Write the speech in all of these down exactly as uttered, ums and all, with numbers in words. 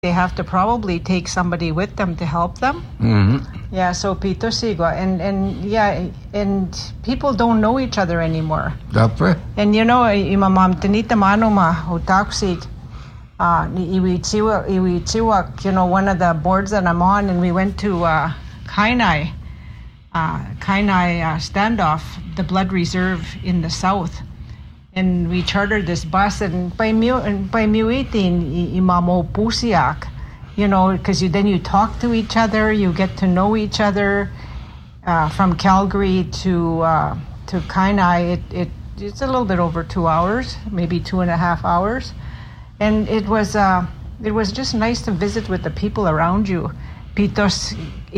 they have to probably take somebody with them to help them. Mm-hmm. Yeah, so pito sigwa. And, and yeah, and people don't know each other anymore. Dapre. And you know, imamam tinita mano ma utaksig. Uh, iwichiwa, iwichiwa, you know, one of the boards that I'm on, and we went to uh, Kainai, uh, Kainai uh, standoff, the blood reserve in the south. And we chartered this bus, and by Muitin, imamo pusiak, you know, because you then you talk to each other, you get to know each other. Uh, from Calgary to uh, to Kainai, it, it it's a little bit over two hours, maybe two and a half hours, and it was uh, it was just nice to visit with the people around you. Pitos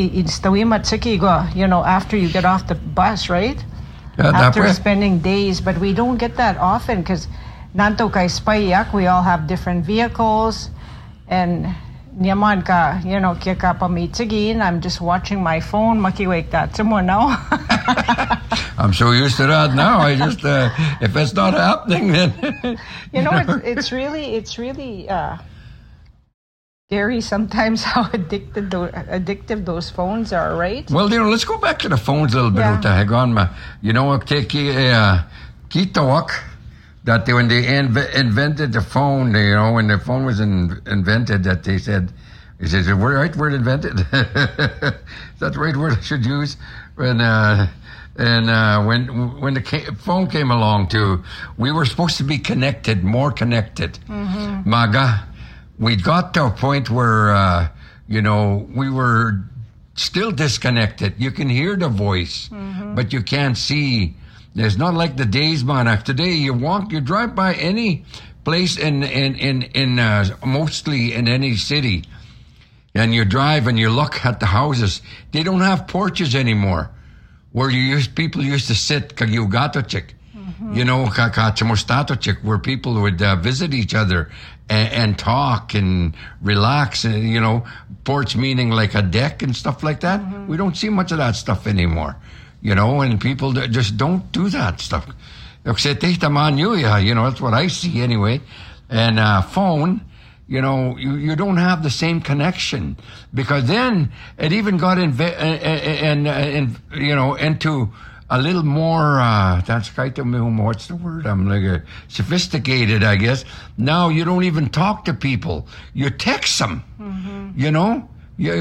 you know, after you get off the bus, right? Yeah, after spending days, but we don't get that often because nanto kay Spayak, we all have different vehicles, and niyaman ka, you know, kaya ka pamitsigin, I'm just watching my phone, makiwake that some more now. I'm so used to that now. I just, uh, if it's not happening, then you know, it's, it's really, it's really uh, scary sometimes how addicted those, addictive those phones are, right? Well, you know, let's go back to the phones a little bit. Yeah. You know, take uh, Kitawak, that they, when they inv- invented the phone, they, you know, when the phone was in, invented, that they said, he says, the right word invented? Is that the right word I should use? When, uh, and uh, when when the ca- phone came along too, we were supposed to be connected, more connected. Mm-hmm. Maga. We got to a point where, uh, you know, we were still disconnected. You can hear the voice, mm-hmm. but you can't see. It's not like the days, man. Of today, you walk, you drive by any place in, in, in, in uh, mostly in any city, and you drive and you look at the houses. They don't have porches anymore, where you used, people used to sit, kagyugatochik. You know, kakachimostatochik, where people would uh, visit each other and, and talk and relax, and, you know, porch meaning like a deck and stuff like that. Mm-hmm. We don't see much of that stuff anymore, you know, and people just don't do that stuff. You know, that's what I see anyway. And uh, phone, you know, you, you don't have the same connection, because then it even got in, and, and, you know, into a little more, uh, that's kind of, what's the word? I'm like a sophisticated, I guess. Now you don't even talk to people. You text them, mm-hmm. you know? You,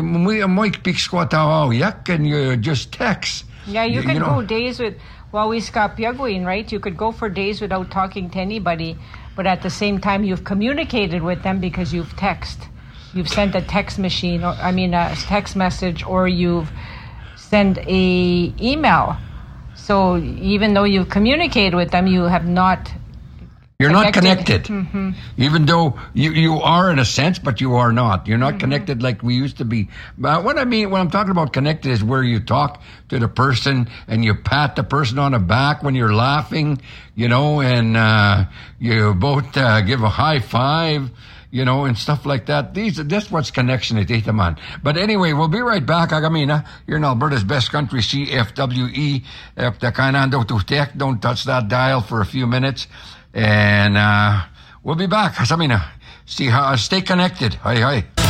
and you just text. Yeah, you, you can you know? go days with, well, we skapiaguin, right? You could go for days without talking to anybody, but at the same time you've communicated with them because you've text. You've sent a text machine, or I mean a text message, or you've sent a email. So even though you've communicated with them, you have not You're connected. not connected. Mm-hmm. Even though you, you are in a sense, but you are not. You're not mm-hmm. connected like we used to be. But what I mean, what I'm talking about connected is where you talk to the person and you pat the person on the back when you're laughing, you know, and uh, you both uh, give a high five, you know, and stuff like that. These, that's what's connection at Itaman. But anyway, we'll be right back. Agamina, you're in Alberta's best country, C F W E. If the Kainando to Tech, don't touch that dial for a few minutes. And uh, we'll be back. Samina, see how, stay connected. Hi, hi.